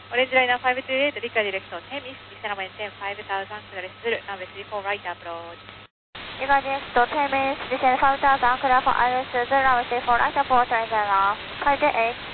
Orange liner 528, Rica direction 10 east, Vista maintain 5000, clear through, runway 34 right approach. Rica direction 10 east, descend 5000, clear for IS, runway 34 right approach, right 528.